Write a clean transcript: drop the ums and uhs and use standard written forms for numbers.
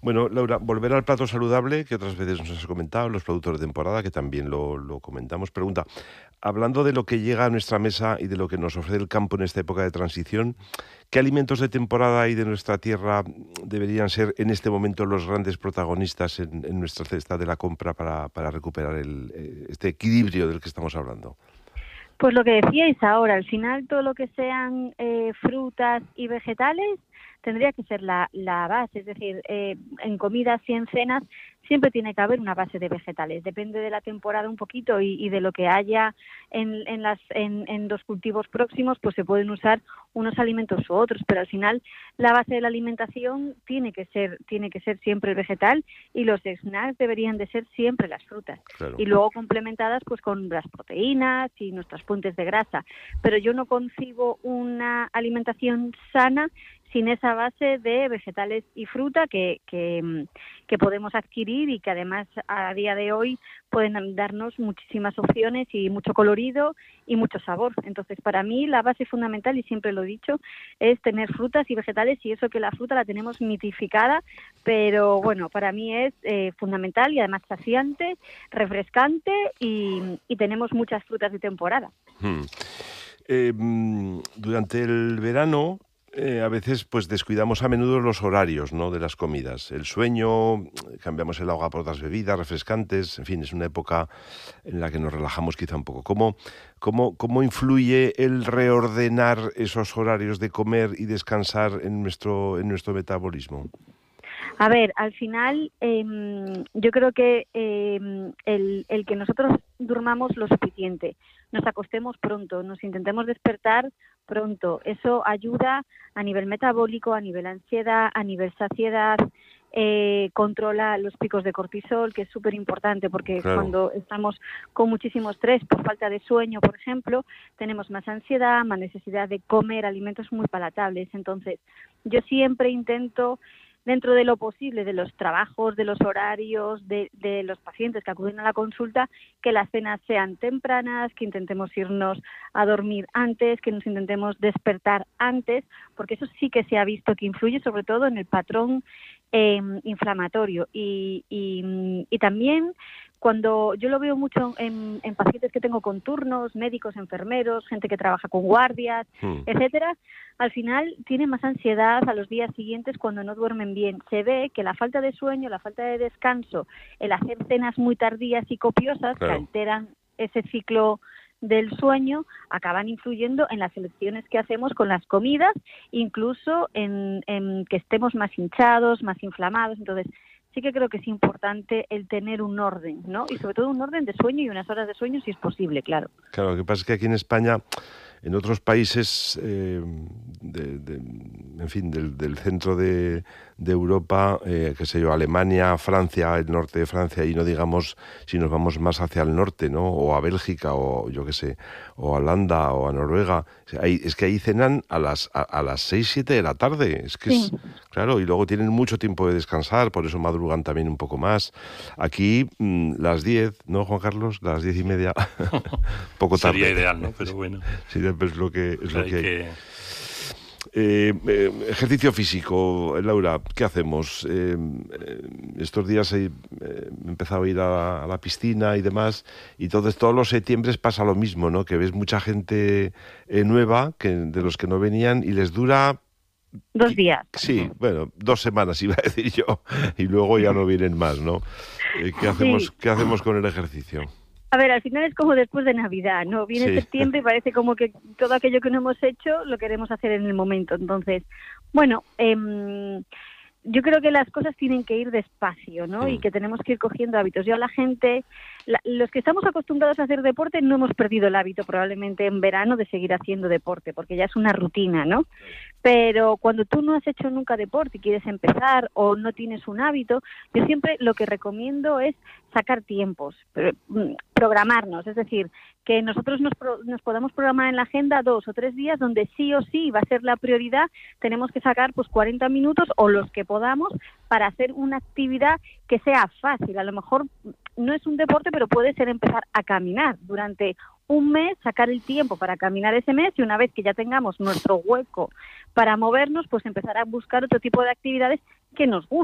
Bueno, Laura, volver al plato saludable, que otras veces nos has comentado, los productos de temporada, que también lo comentamos. Pregunta, hablando de lo que llega a nuestra mesa y de lo que nos ofrece el campo en esta época de transición, ¿qué alimentos de temporada y de nuestra tierra deberían ser en este momento los grandes protagonistas en nuestra cesta de la compra para recuperar este equilibrio del que estamos hablando? Pues lo que decíais ahora, al final todo lo que sean frutas y vegetales tendría que ser la base, es decir, en comidas y en cenas siempre tiene que haber una base de vegetales, depende de la temporada un poquito y de lo que haya en los cultivos próximos, pues se pueden usar unos alimentos u otros, pero al final la base de la alimentación tiene que ser siempre el vegetal y los snacks deberían de ser siempre las frutas. Claro. Y luego complementadas pues con las proteínas y nuestras fuentes de grasa, pero yo no concibo una alimentación sana sin esa base de vegetales y fruta que podemos adquirir y que además a día de hoy pueden darnos muchísimas opciones y mucho colorido y mucho sabor. Entonces, para mí la base fundamental, y siempre lo he dicho, es tener frutas y vegetales, y eso que la fruta la tenemos mitificada, pero bueno, para mí es fundamental y además saciante, refrescante y tenemos muchas frutas de temporada. Durante el verano a veces pues descuidamos a menudo los horarios, ¿no?, de las comidas. El sueño, cambiamos el agua por otras bebidas refrescantes, en fin, es una época en la que nos relajamos quizá un poco. ¿Cómo influye el reordenar esos horarios de comer y descansar en nuestro metabolismo? A ver, al final yo creo que el que nosotros durmamos lo suficiente, nos acostemos pronto, nos intentemos despertar pronto, eso ayuda a nivel metabólico, a nivel ansiedad, a nivel saciedad, controla los picos de cortisol, que es súper importante porque Claro. Cuando estamos con muchísimo estrés por falta de sueño, por ejemplo, tenemos más ansiedad, más necesidad de comer alimentos muy palatables. Entonces, yo siempre intento, dentro de lo posible, de los trabajos, de los horarios, de los pacientes que acuden a la consulta, que las cenas sean tempranas, que intentemos irnos a dormir antes, que nos intentemos despertar antes, porque eso sí que se ha visto que influye sobre todo en el patrón inflamatorio. Y también, cuando yo lo veo mucho en pacientes que tengo con turnos, médicos, enfermeros, gente que trabaja con guardias, etcétera, al final tienen más ansiedad a los días siguientes cuando no duermen bien. Se ve que la falta de sueño, la falta de descanso, el hacer cenas muy tardías y copiosas, Claro, que alteran ese ciclo del sueño, acaban influyendo en las elecciones que hacemos con las comidas, incluso en que estemos más hinchados, más inflamados. Entonces, sí que creo que es importante el tener un orden, ¿no? Y sobre todo un orden de sueño y unas horas de sueño si es posible, claro. Claro, lo que pasa es que aquí en España, en otros países, en fin, del centro de Europa, qué sé yo, Alemania, Francia, el norte de Francia, y no digamos si nos vamos más hacia el norte, ¿no?, o a Bélgica, o yo qué sé, o a Holanda, o a Noruega, es que ahí cenan a las 6, 7 de la tarde, es que Sí. claro, y luego tienen mucho tiempo de descansar, por eso madrugan también un poco más. Aquí, las 10, ¿no, Juan Carlos? Las 10:30, poco tarde. Sería ideal, ¿no? Pero bueno. Sí, pero es lo que hay. Que... Ejercicio físico, Laura, ¿qué hacemos? Estos días he empezado a ir a la piscina y demás, y todos los septiembres pasa lo mismo, ¿no? Que ves mucha gente nueva, de los que no venían, y les dura 2 días. Sí, bueno, 2 semanas iba a decir yo, y luego ya no vienen más, ¿no? ¿Qué hacemos con el ejercicio? A ver, al final es como después de Navidad, ¿no? Viene septiembre y parece como que todo aquello que no hemos hecho lo queremos hacer en el momento. Entonces, bueno, yo creo que las cosas tienen que ir despacio, ¿no? Y que tenemos que ir cogiendo hábitos. Yo a la gente, los que estamos acostumbrados a hacer deporte, no hemos perdido el hábito probablemente en verano de seguir haciendo deporte, porque ya es una rutina, ¿no? Pero cuando tú no has hecho nunca deporte y quieres empezar o no tienes un hábito, yo siempre lo que recomiendo es sacar tiempos, programarnos, es decir, que nosotros nos podamos programar en la agenda 2 o 3 días donde sí o sí va a ser la prioridad, tenemos que sacar pues 40 minutos o los que podamos para hacer una actividad que sea fácil. A lo mejor no es un deporte, pero puede ser empezar a caminar durante un mes, sacar el tiempo para caminar ese mes, y una vez que ya tengamos nuestro hueco para movernos, pues empezar a buscar otro tipo de actividades que nos gusten.